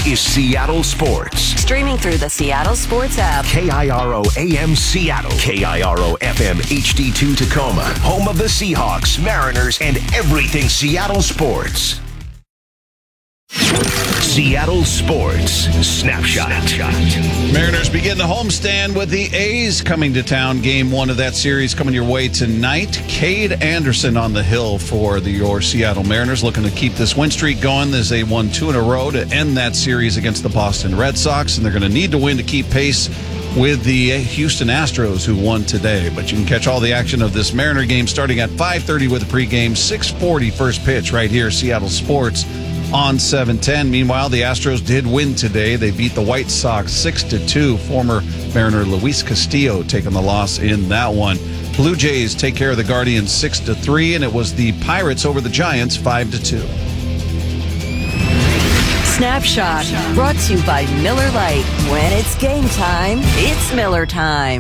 is Seattle Sports. Streaming through the Seattle Sports app. KIRO AM Seattle. KIRO FM HD2 Tacoma. Home of the Seahawks, Mariners, and everything Seattle sports. Seattle Sports Snapshot. Mariners begin the homestand with the A's coming to town. Game 1 of that series coming your way tonight. Cade Anderson on the hill for your Seattle Mariners, looking to keep this win streak going as they won 2 in a row to end that series against the Boston Red Sox, and they're going to need to win to keep pace with the Houston Astros, who won today. But you can catch all the action of this Mariner game starting at 5:30 with a pregame, 6:40 first pitch right here, Seattle Sports on 710. Meanwhile, the Astros did win today. They beat the White Sox 6-2. Former Mariner Luis Castillo taking the loss in that one. Blue Jays take care of the Guardians 6-3, and it was the Pirates over the Giants 5-2. Snapshot, brought to you by Miller Lite. When it's game time, it's Miller time.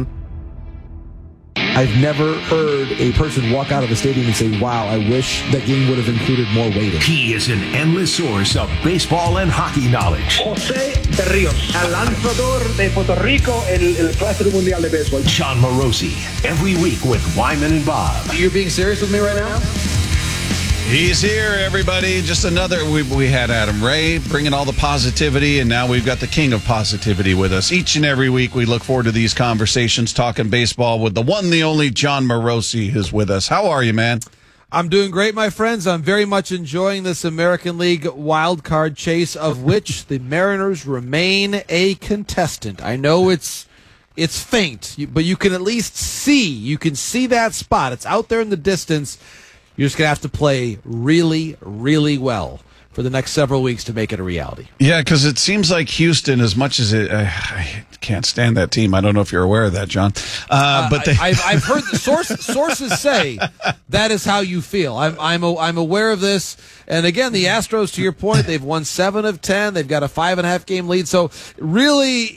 I've never heard a person walk out of a stadium and say, wow, I wish that game would have included more weighting. He is an endless source of baseball and hockey knowledge. José Berríos, el lanzador de Puerto Rico, el Clásico Mundial de Béisbol. John Morosi, every week with Wyman and Bob. You're being serious with me right now? He's here, everybody. Just another. We had Adam Ray bringing all the positivity, and now we've got the king of positivity with us. Each and every week, we look forward to these conversations, talking baseball with the one, the only John Morosi is with us. How are you, man? I'm doing great, my friends. I'm very much enjoying this American League wild card chase, of which the Mariners remain a contestant. I know it's faint, but you can at least see. You can see that spot. It's out there in the distance. You're just going to have to play really, really well for the next several weeks to make it a reality. Yeah, because it seems like Houston, as much as I can't stand that team. I don't know if you're aware of that, John. But I've heard the sources say that is how you feel. I'm aware of this. And again, the Astros, to your point, they've won 7 of 10. They've got a 5.5 game lead. So really,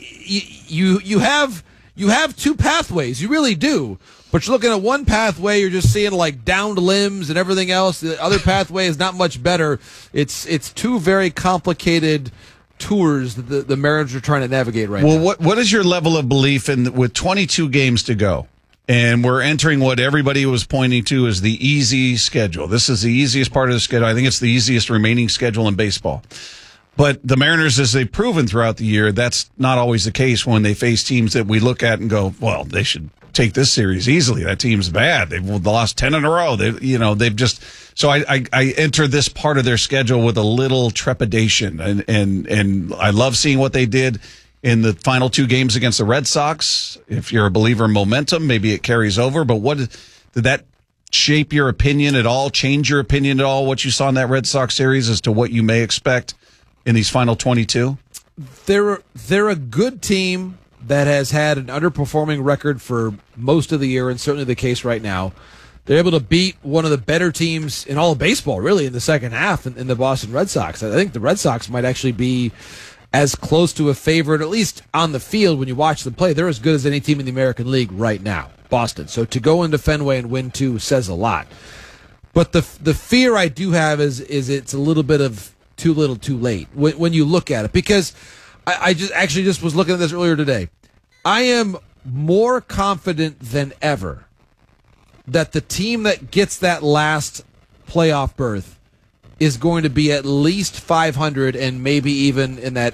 you have 2 pathways. You really do. But you're looking at one pathway, you're just seeing like downed limbs and everything else. The other pathway is not much better. It's 2 very complicated tours that the Mariners are trying to navigate right now. Well, what is your level of belief in with 22 games to go? And we're entering what everybody was pointing to as the easy schedule. This is the easiest part of the schedule. I think it's the easiest remaining schedule in baseball. But the Mariners, as they've proven throughout the year, that's not always the case when they face teams that we look at and go, well, they should take this series easily. That team's bad. They've lost 10 in a row. They've just, so I enter this part of their schedule with a little trepidation, and I love seeing what they did in the final 2 games against the Red Sox. If you're a believer in momentum, maybe it carries over, but did that shape your opinion at all, change your opinion at all, what you saw in that Red Sox series as to what you may expect in these final 22? They're a good team that has had an underperforming record for most of the year, and certainly the case right now. They're able to beat one of the better teams in all of baseball, really, in the second half in the Boston Red Sox. I think the Red Sox might actually be as close to a favorite, at least on the field when you watch them play. They're as good as any team in the American League right now, Boston. So to go into Fenway and win 2 says a lot. But the fear I do have is it's a little bit of too little too late when you look at it, because I just was looking at this earlier today. I am more confident than ever that the team that gets that last playoff berth is going to be at least 500 and maybe even in that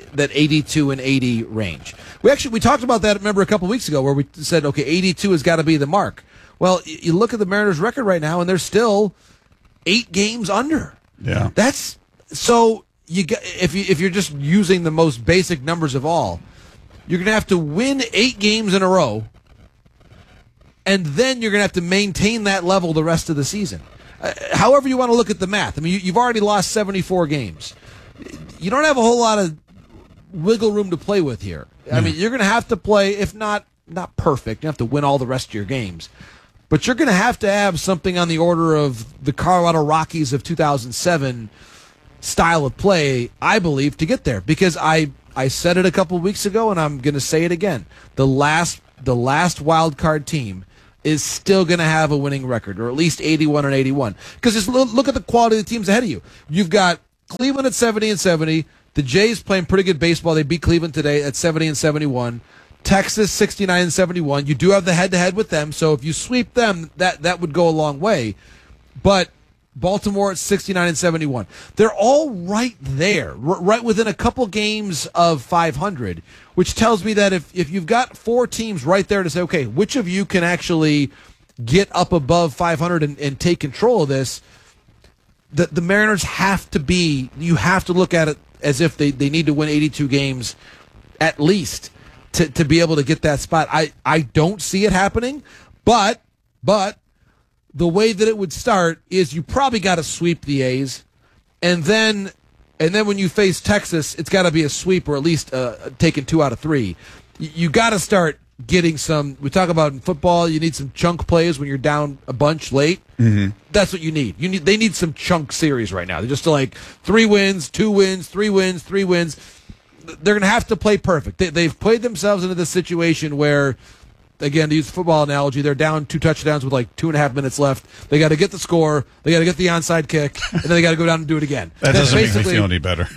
82 and 80 range. We talked about that, remember, a couple weeks ago, where we said, okay, 82 has got to be the mark. Well, you look at the Mariners' record right now, and they're still 8 games under. Yeah, that's so. If you're just using the most basic numbers of all, you're going to have to win 8 games in a row, and then you're going to have to maintain that level the rest of the season. However you want to look at the math. I mean, you've already lost 74 games. You don't have a whole lot of wiggle room to play with here. I mean, you're going to have to play, if not perfect, you have to win all the rest of your games. But you're going to have something on the order of the Colorado Rockies of 2007 style of play, I believe, to get there. Because I said it a couple of weeks ago, and I'm going to say it again. The last wild card team is still going to have a winning record, or at least 81 and 81. Because just look at the quality of the teams ahead of you. You've got Cleveland at 70 and 70, The Jays playing pretty good baseball. They beat Cleveland today at 70-71. Texas 69-71. You do have the head-to-head with them, so if you sweep them, that would go a long way. But Baltimore at 69-71. They're all right there, right within a couple games of 500, which tells me that if you've got 4 teams right there to say, okay, which of you can actually get up above 500 and take control of this, the Mariners have to look at it as if they need to win 82 games at least to be able to get that spot. I don't see it happening, but the way that it would start is you probably got to sweep the A's, and then when you face Texas, it's got to be a sweep or at least taking 2 out of 3. You got to start getting some. We talk about in football, you need some chunk plays when you're down a bunch late. Mm-hmm. That's what you need. They need some chunk series right now. They're just like 3 wins, 2 wins, 3 wins, 3 wins. They're going to have to play perfect. They've played themselves into this situation where, again, to use the football analogy, they're down 2 touchdowns with like 2.5 minutes left. They got to get the score. They got to get the onside kick, and then they got to go down and do it again. That doesn't make me feel any better.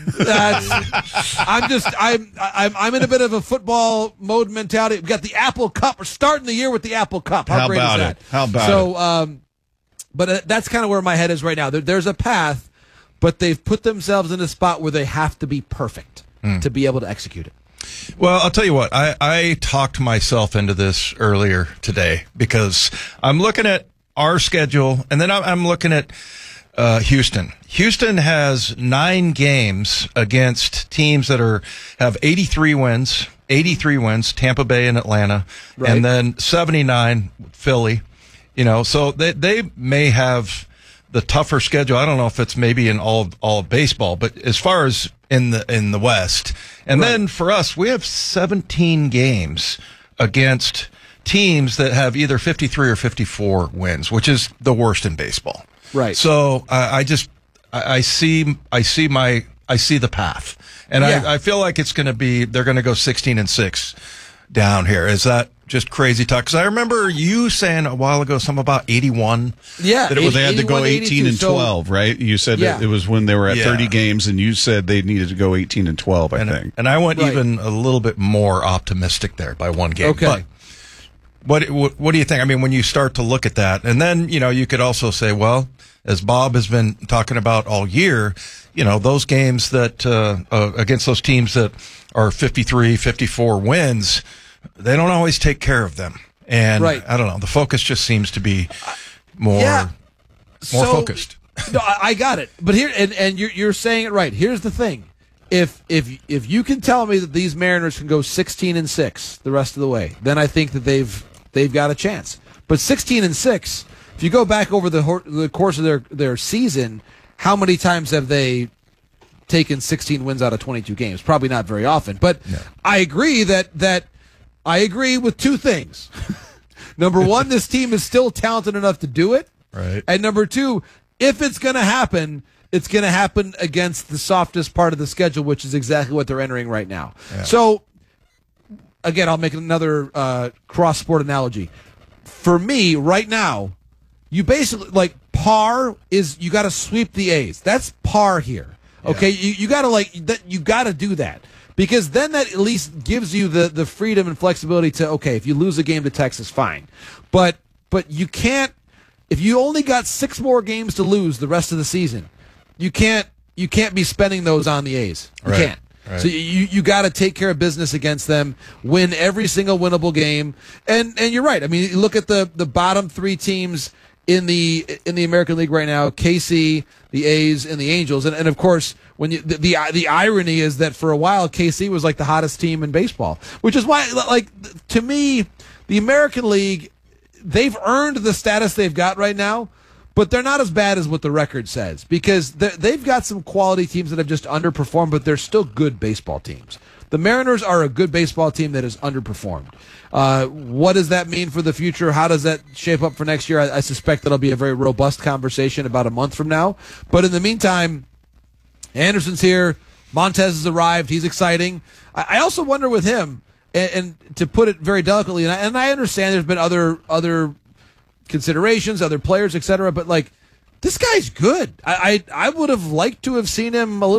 I'm in a bit of a football mode mentality. We've got the Apple Cup. We're starting the year with the Apple Cup. How great is that? How about it? But that's kind of where my head is right now. There's a path, but they've put themselves in a spot where they have to be perfect to be able to execute it. Well, I'll tell you what, I talked myself into this earlier today because I'm looking at our schedule, and then I'm looking at Houston. Houston has 9 games against teams that have 83 wins, Tampa Bay and Atlanta, right, and then 79 Philly. So they may have the tougher schedule. I don't know if it's maybe in all of baseball, but as far as in the West. And then for us, we have 17 games against teams that have either 53 or 54 wins, which is the worst in baseball. Right. So I see the path, and I feel like it's going to be, they're going to go 16-6 down here. Is that just crazy talk? Because I remember you saying a while ago something about 81. Yeah, that they had to go 18-12, right? You said it was when they were at 30 games, and you said they needed to go 18-12. I think, and I went even a little bit more optimistic there by 1 game. Okay. But what do you think? I mean, when you start to look at that, and then you could also say, well, as Bob has been talking about all year, those games that against those teams that are 53, 54 wins, they don't always take care of them. And I don't know, the focus just seems to be more focused. No, I got it. But here, and you're saying it right. Here's the thing. If you can tell me that these Mariners can go 16-6 the rest of the way, then I think that they've got a chance. But 16-6, if you go back over the course of their season, how many times have they taken 16 wins out of 22 games? Probably not very often. But I agree I agree with 2 things. Number 1, this team is still talented enough to do it. Right. And number 2, if it's going to happen, it's going to happen against the softest part of the schedule, which is exactly what they're entering right now. Yeah. So, again, I'll make another cross-sport analogy. For me, right now, you basically, par is, you got to sweep the A's. That's par here. Okay? Yeah. You got to, you got to do that. Because then that at least gives you the freedom and flexibility to, okay, if you lose a game to Texas, fine. But you can't, if you only got 6 more games to lose the rest of the season, you can't be spending those on the A's. You can't. Right. So you got to take care of business against them, win every single winnable game. And you're right. I mean, look at the bottom 3 teams in the American League right now: KC, the A's, and the Angels. And of course, when the irony is that for a while KC was like the hottest team in baseball, which is why, to me, the American League, they've earned the status they've got right now, but they're not as bad as what the record says, because they've got some quality teams that have just underperformed, but they're still good baseball teams. The Mariners are a good baseball team that has underperformed. What does that mean for the future? How does that shape up for next year? I suspect that'll be a very robust conversation about a month from now. But in the meantime, Anderson's here. Montez has arrived. He's exciting. I also wonder with him, and to put it very delicately, and I understand there's been other considerations, other players, etc., but this guy's good. I would have liked to have seen him a little